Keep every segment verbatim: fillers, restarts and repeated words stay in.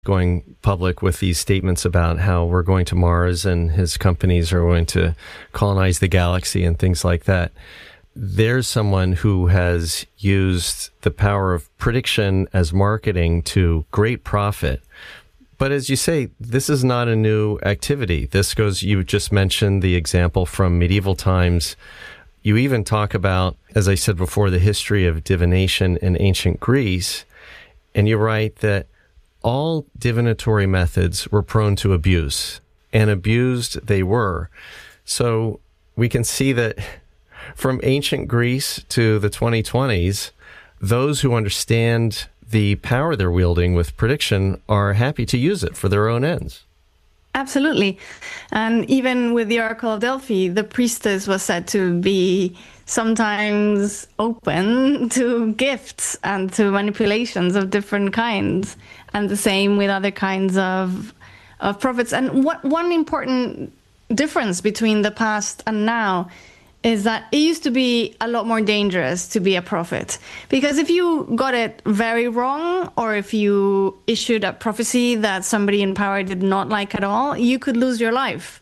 going public with these statements about how we're going to Mars and his companies are going to colonize the galaxy and things like that. There's someone who has used the power of prediction as marketing to great profit. But as you say, this is not a new activity. This goes, you just mentioned the example from medieval times. You even talk about, as I said before, the history of divination in ancient Greece. And you write that all divinatory methods were prone to abuse, and abused they were. So we can see that from ancient Greece to the twenty twenties, those who understand the power they're wielding with prediction are happy to use it for their own ends. Absolutely. And even with the Oracle of Delphi, the priestess was said to be sometimes open to gifts and to manipulations of different kinds. And the same with other kinds of of prophets. And what one important difference between the past and now is that it used to be a lot more dangerous to be a prophet. Because if you got it very wrong, or if you issued a prophecy that somebody in power did not like at all, you could lose your life.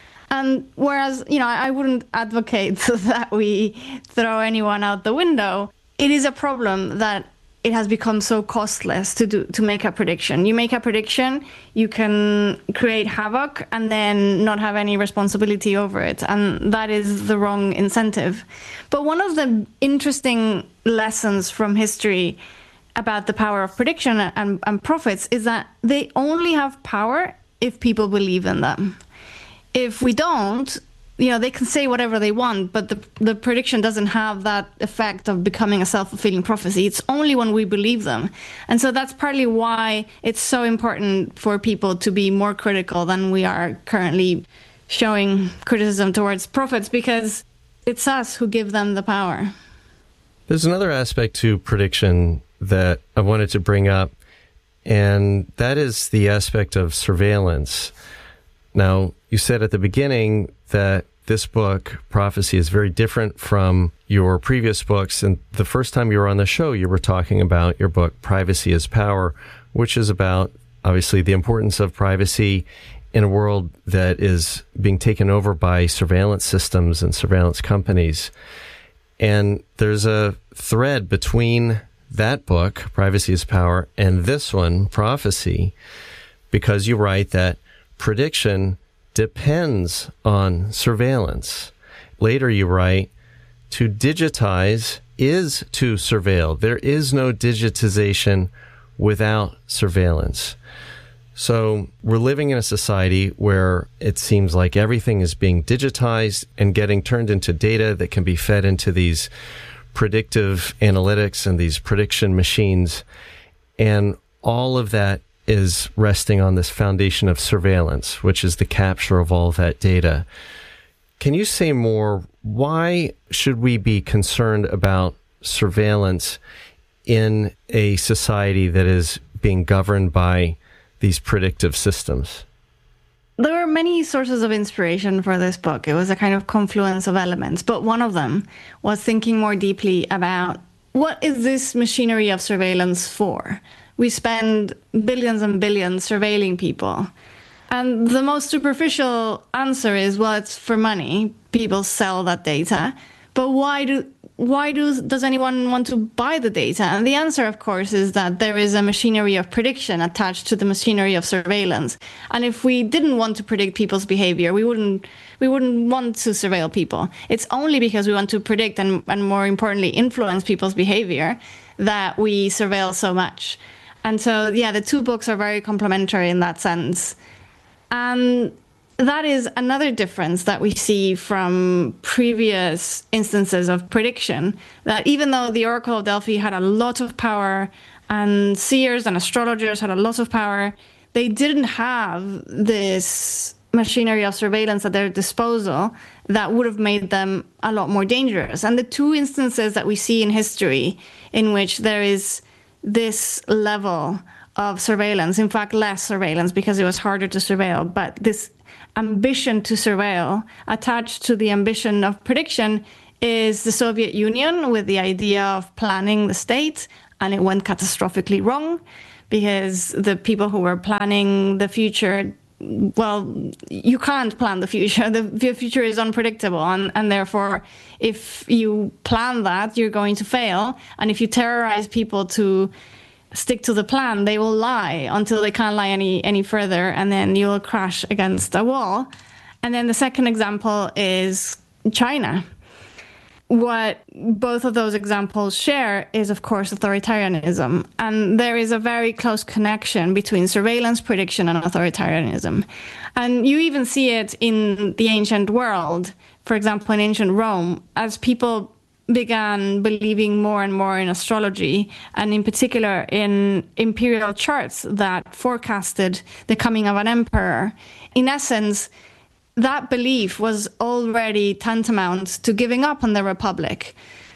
And whereas, you know, I wouldn't advocate that we throw anyone out the window, it is a problem that it has become so costless to do to make a prediction. You make a prediction, you can create havoc and then not have any responsibility over it. And that is the wrong incentive. But one of the interesting lessons from history about the power of prediction and, and prophets is that they only have power if people believe in them. If we don't, you know, they can say whatever they want, but the the prediction doesn't have that effect of becoming a self-fulfilling prophecy. It's only when we believe them. And so that's partly why it's so important for people to be more critical than we are currently showing criticism towards prophets, because it's us who give them the power. There's another aspect to prediction that I wanted to bring up, and that is the aspect of surveillance. Now, you said at the beginning that this book, Prophecy, is very different from your previous books. And the first time you were on the show, you were talking about your book, Privacy is Power, which is about, obviously, the importance of privacy in a world that is being taken over by surveillance systems and surveillance companies. And there's a thread between that book, Privacy is Power, and this one, Prophecy, because you write that prediction depends on surveillance. Later you write, to digitize is to surveil. There is no digitization without surveillance. So we're living in a society where it seems like everything is being digitized and getting turned into data that can be fed into these predictive analytics and these prediction machines. And all of that is resting on this foundation of surveillance, which is the capture of all that data. Can you say more? Why should we be concerned about surveillance in a society that is being governed by these predictive systems? There were many sources of inspiration for this book. It was a kind of confluence of elements, but one of them was thinking more deeply about what is this machinery of surveillance for? We spend billions and billions surveilling people. And the most superficial answer is, well, it's for money. People sell that data. But why do why do, does anyone want to buy the data? And the answer, of course, is that there is a machinery of prediction attached to the machinery of surveillance. And if we didn't want to predict people's behavior, we wouldn't we wouldn't want to surveil people. It's only because we want to predict and, and more importantly, influence people's behavior that we surveil so much. And so, yeah, the two books are very complementary in that sense. And that is another difference that we see from previous instances of prediction, that even though the Oracle of Delphi had a lot of power and seers and astrologers had a lot of power, they didn't have this machinery of surveillance at their disposal that would have made them a lot more dangerous. And the two instances that we see in history in which there is this level of surveillance, in fact, less surveillance because it was harder to surveil, but this ambition to surveil attached to the ambition of prediction is the Soviet Union with the idea of planning the state, and it went catastrophically wrong because the people who were planning the future, well, you can't plan the future. The, the future is unpredictable, and, and therefore, if you plan that, you're going to fail. And if you terrorize people to stick to the plan, they will lie until they can't lie any, any further, and then you'll crash against a wall. And then the second example is China. What both of those examples share is, of course, authoritarianism. And there is a very close connection between surveillance, prediction, and authoritarianism. And you even see it in the ancient world, for example, in ancient Rome, as people began believing more and more in astrology, and in particular in imperial charts that forecasted the coming of an emperor. In essence, that belief was already tantamount to giving up on the Republic.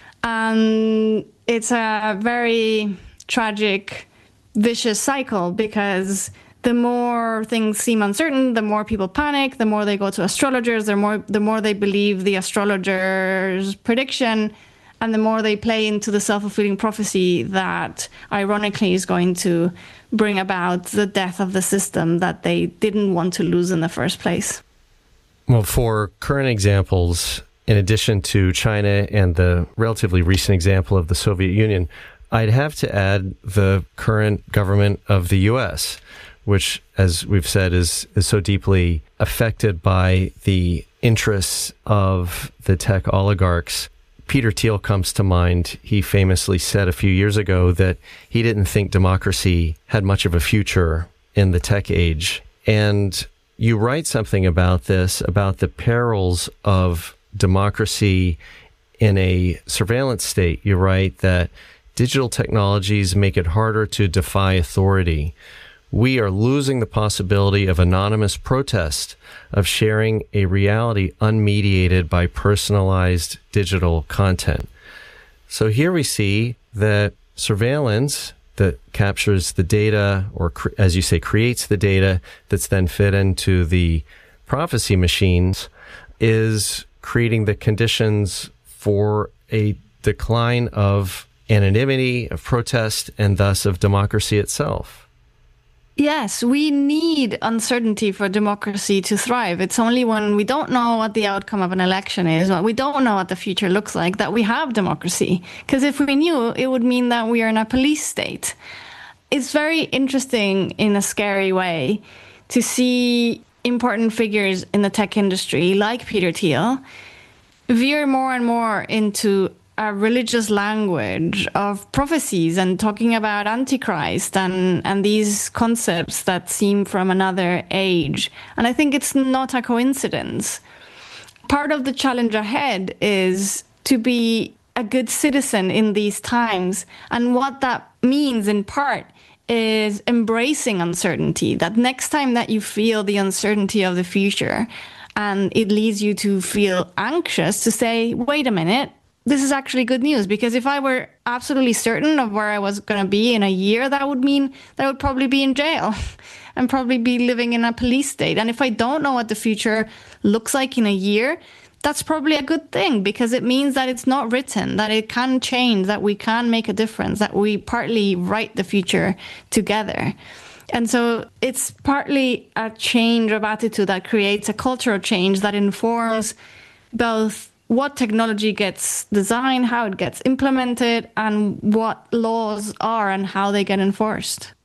And it's a very tragic, vicious cycle, because the more things seem uncertain, the more people panic, the more they go to astrologers, the more, the more they believe the astrologer's prediction, and the more they play into the self-fulfilling prophecy that, ironically, is going to bring about the death of the system that they didn't want to lose in the first place. Well, for current examples, in addition to China and the relatively recent example of the Soviet Union, I'd have to add the current government of the U S, which, as we've said, is, is so deeply affected by the interests of the tech oligarchs. Peter Thiel comes to mind. He famously said a few years ago that he didn't think democracy had much of a future in the tech age. And you write something about this, about the perils of democracy in a surveillance state. You write that digital technologies make it harder to defy authority. We are losing the possibility of anonymous protest, of sharing a reality unmediated by personalized digital content. So here we see that surveillance that captures the data, or as you say, creates the data that's then fed into the prophecy machines, is creating the conditions for a decline of anonymity, of protest, and thus of democracy itself. Yes, we need uncertainty for democracy to thrive. It's only when we don't know what the outcome of an election is, when we don't know what the future looks like, that we have democracy. Because if we knew, it would mean that we are in a police state. It's very interesting in a scary way to see important figures in the tech industry, like Peter Thiel, veer more and more into a religious language of prophecies and talking about Antichrist and, and these concepts that seem from another age. And I think it's not a coincidence. Part of the challenge ahead is to be a good citizen in these times. And what that means in part is embracing uncertainty, that next time that you feel the uncertainty of the future and it leads you to feel anxious, to say, wait a minute, this is actually good news, because if I were absolutely certain of where I was going to be in a year, that would mean that I would probably be in jail and probably be living in a police state. And if I don't know what the future looks like in a year, that's probably a good thing, because it means that it's not written, that it can change, that we can make a difference, that we partly write the future together. And so it's partly a change of attitude that creates a cultural change that informs both what technology gets designed, how it gets implemented, and what laws are and how they get enforced.